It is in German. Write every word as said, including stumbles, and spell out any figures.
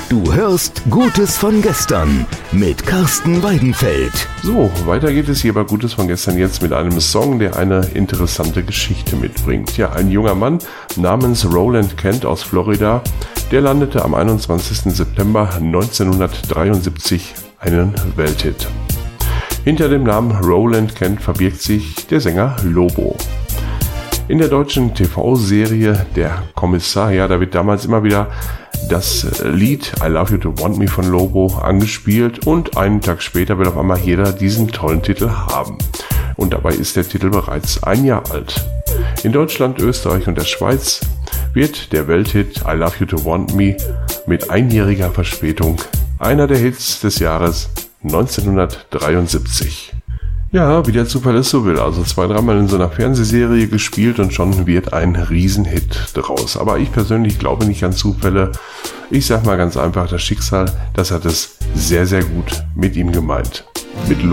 Du hörst Gutes von gestern mit Carsten Weidenfeld. So, weiter geht es hier bei Gutes von gestern jetzt mit einem Song, der eine interessante Geschichte mitbringt. Ja, ein junger Mann namens Roland Kent aus Florida, der landete am einundzwanzigsten September neunzehnhundertdreiundsiebzig einen Welthit. Hinter dem Namen Roland Kent verbirgt sich der Sänger Lobo. In der deutschen T V-Serie Der Kommissar, ja, da wird damals immer wieder das Lied I Love You To Want Me von Lobo angespielt und einen Tag später will auf einmal jeder diesen tollen Titel haben. Und dabei ist der Titel bereits ein Jahr alt. In Deutschland, Österreich und der Schweiz wird der Welthit I Love You To Want Me mit einjähriger Verspätung einer der Hits des Jahres neunzehnhundertdreiundsiebzig. Ja, wie der Zufall es so will. Also zwei, dreimal in so einer Fernsehserie gespielt und schon wird ein Riesenhit draus. Aber ich persönlich glaube nicht an Zufälle. Ich sag mal ganz einfach, das Schicksal, das hat es sehr, sehr gut mit ihm gemeint. Mit Lobo.